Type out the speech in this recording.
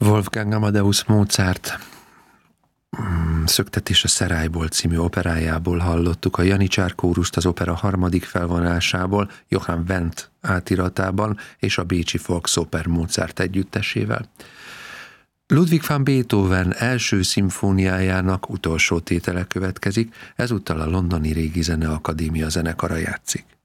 Wolfgang Amadeus Mozart Szöktetés a Szerályból című operájából hallottuk a Janicsár kórust az opera harmadik felvonásából, Johann Wendt átiratában és a Bécsi Volksoper Mozart együttesével. Ludwig van Beethoven első szimfóniájának utolsó tétele következik, ezúttal a Londoni Régi Zeneakadémia zenekara játszik.